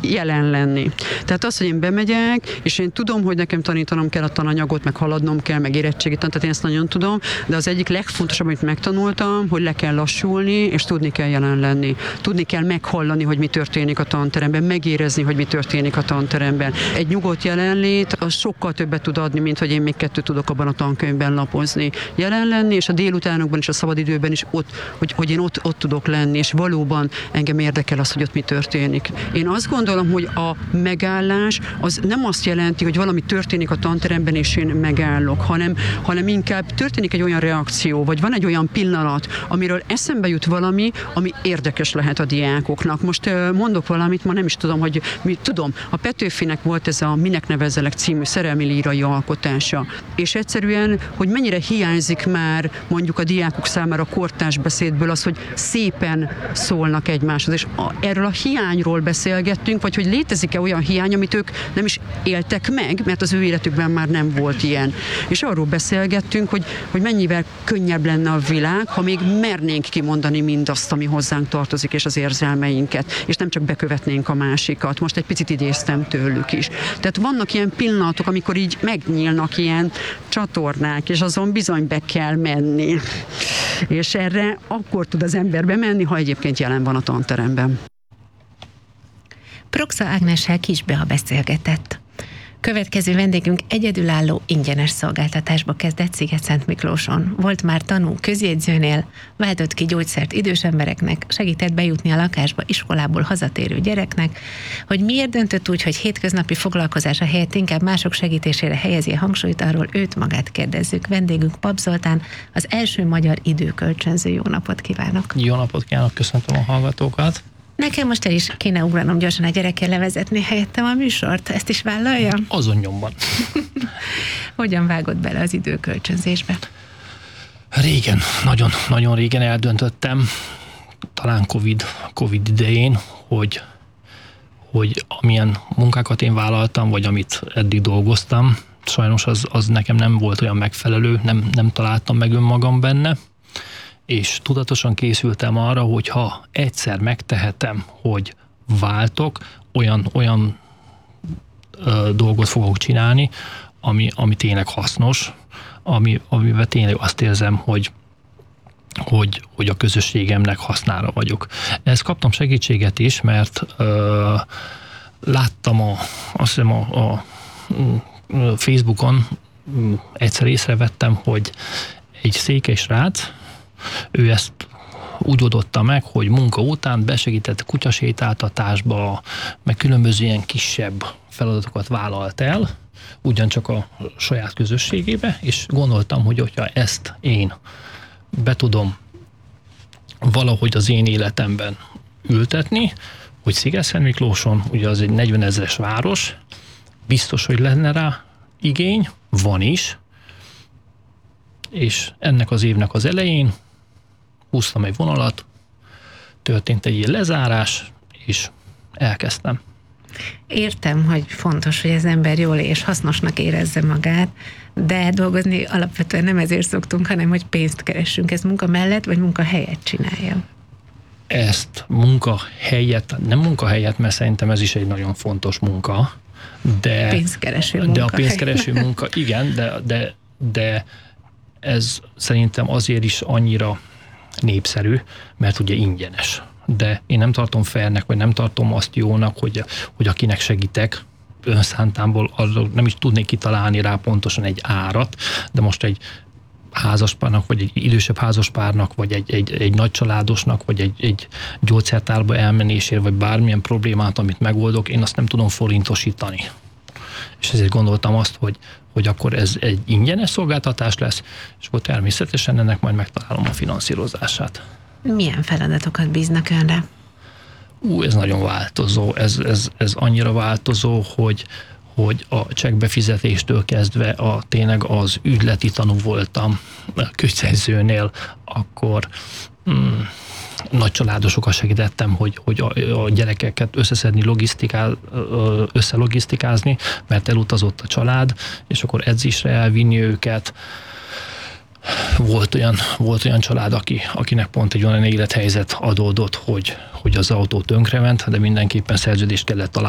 jelen lenni. Tehát az, hogy én bemegyek, és én tudom, hogy nekem tanítanom kell a tananyagot, meg haladnom kell, meg érettségit, tehát én ezt nagyon tudom, de az egyik legfontosabb, amit megtanultam, hogy le kell lassulni, és tudni kell jelen lenni. Tudni kell meghallani, hogy mi történik a tanteremben, megérezni, hogy mi történik a tanteremben. Egy nyugodt jelenlét, az sokkal többet tud adni, mint hogy én még 2 tudok abban a tankönyvben lapozni. Jelen lenni, és a délutánokban és a szabadidőben is hogy én ott tudok lenni, és valóban engem érdekel az, hogy ott mi történik. Én azt gondolom, hogy a megállás az nem azt jelenti, hogy valami történik a tanteremben, és én megállok, hanem inkább történik egy olyan reakció, vagy van egy olyan pillanat, amiről eszembe jut valami, ami érdekes lehet a diákoknak. Most mondok valamit, ma nem is tudom, hogy tudom, a Petőfinek volt ez a Minek nevezzelek című szerelmi lírai alkotása. És egyszerűen, hogy mennyire hiányzik már mondjuk a diákok számára a kortárs beszédből az, hogy szépen szólnak egymáshoz. És erről a hiányról beszélgettünk, vagy hogy létezik-e olyan hiány, amit ők nem is éltek meg, mert az ő életükben már nem volt ilyen. És arról beszélgettünk, hogy mennyivel könnyebb lenne a világ, ha még mernénk kimondani mindazt, ami hozzánk tartozik, és az érzelmeinket, és nem csak bekövetnénk a másikat. Most egy picit idéztem tőlük is. Tehát vannak ilyen pillanatok, amikor így megnyílnak ilyen csatornák, és azon bizony be kell menni. És erre akkor tud az ember bemenni, ha egyébként jelen van a tanteremben. Proksa Ágnessel Kisbea beszélgetett. Következő vendégünk egyedülálló ingyenes szolgáltatásba kezdett Sziget-Szentmiklóson. Volt már tanú közjegyzőnél, váltott ki gyógyszert idős embereknek, segített bejutni a lakásba iskolából hazatérő gyereknek. Hogy miért döntött úgy, hogy hétköznapi foglalkozása helyett inkább mások segítésére helyezi a hangsúlyt, arról őt magát kérdezzük. Vendégünk Pap Zoltán, az első magyar időkölcsönző. Jó napot kívánok! Jó napot kívánok, köszöntöm a hallgatókat! Nekem most el is kéne ugranom gyorsan a gyerekkel levezetni helyettem a műsort. Ezt is vállalja? Azon nyomban. Hogyan vágott bele az időkölcsönzésbe? Régen, nagyon régen eldöntöttem, talán Covid idején, hogy amilyen munkákat én vállaltam, vagy amit eddig dolgoztam, sajnos az nekem nem volt olyan megfelelő, nem találtam meg önmagam benne, és tudatosan készültem arra, hogy ha egyszer megtehetem, hogy váltok, olyan dolgot fogok csinálni, ami tényleg hasznos, amiben tényleg azt érzem, hogy a közösségemnek hasznára vagyok. Ezt kaptam segítséget is, mert láttam azt hiszem a Facebookon, egyszer észrevettem, hogy egy székely srác, ő ezt úgy oldotta meg, hogy munka után besegített kutyasétáltatásba, meg különböző ilyen kisebb feladatokat vállalt el, ugyancsak a saját közösségébe, és gondoltam, hogy hogyha ezt én be tudom valahogy az én életemben ültetni, hogy Sziget-Szentmiklóson, ugye az egy 40 000-es város, biztos, hogy lenne rá igény, van is, és ennek az évnek az elején húztam egy vonalat, történt egy ilyen lezárás, és elkezdtem. Értem, hogy fontos, hogy az ember jól és hasznosnak érezze magát, de dolgozni alapvetően nem ezért szoktunk, hanem hogy pénzt keressünk. Ez munka mellett, vagy munka helyett csinálja? Ezt nem munka helyett, mert szerintem ez is egy nagyon fontos munka, de pénzkereső munka. De a pénzkereső munka, igen, de ez szerintem azért is annyira népszerű, mert ugye ingyenes. De én nem tartom fairnek, vagy nem tartom azt jónak, hogy akinek segítek, önszántámból nem is tudnék kitalálni rá pontosan egy árat, de most egy házaspárnak, vagy egy idősebb házaspárnak, vagy egy nagy családosnak, vagy egy gyógyszertárba elmenésért, vagy bármilyen problémát, amit megoldok, én azt nem tudom forintosítani. És ezért gondoltam azt, hogy akkor ez egy ingyenes szolgáltatás lesz, és akkor természetesen ennek majd megtalálom a finanszírozását. Milyen feladatokat bíznak önre? Ez nagyon változó. Ez annyira változó, hogy a csekkbefizetéstől kezdve tényleg az ügyleti tanú voltam közjegyzőnél, akkor nagy családosokat segítettem, hogy a gyerekeket összelogisztikázni, mert elutazott a család, és akkor edzésre elvinni őket. Volt olyan család, akinek pont egy olyan élethelyzet adódott, hogy az autó tönkrement, de mindenképpen szerződést kellett találni